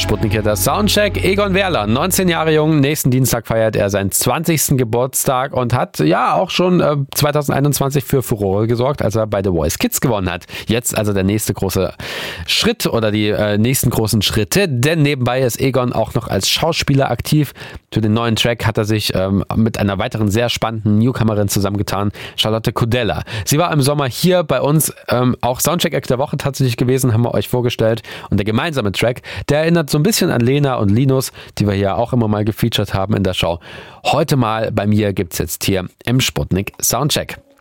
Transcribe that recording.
Sputnik hier, der Soundcheck. Egon Werler, 19 Jahre jung, nächsten Dienstag feiert er seinen 20. Geburtstag und hat ja auch schon 2021 für Furore gesorgt, als er bei The Voice Kids gewonnen hat. Jetzt also der nächste große Schritt oder die nächsten großen Schritte, denn nebenbei ist Egon auch noch als Schauspieler aktiv. Für den neuen Track hat er sich mit einer weiteren sehr spannenden Newcomerin zusammengetan, Charlotte Kudella. Sie war im Sommer hier bei uns auch Soundcheck-Act der Woche tatsächlich gewesen, haben wir euch vorgestellt. Und der gemeinsame Track, der erinnert so ein bisschen an Lena und Linus, die wir ja auch immer mal gefeatured haben in der Show. Heute mal bei mir gibt's jetzt hier im Sputnik Soundcheck.